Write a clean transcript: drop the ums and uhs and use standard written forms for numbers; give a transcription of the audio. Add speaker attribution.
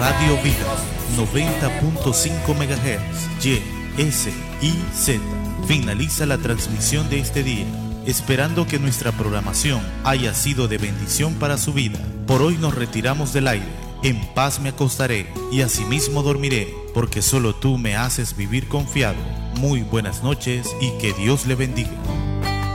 Speaker 1: Radio Vida 90.5 MHz YSIZ. Finaliza la transmisión de este día, esperando que nuestra programación haya sido de bendición para su vida. Por hoy nos retiramos del aire. En paz me acostaré y asimismo dormiré, porque solo tú me haces vivir confiado. Muy buenas noches y que Dios le bendiga.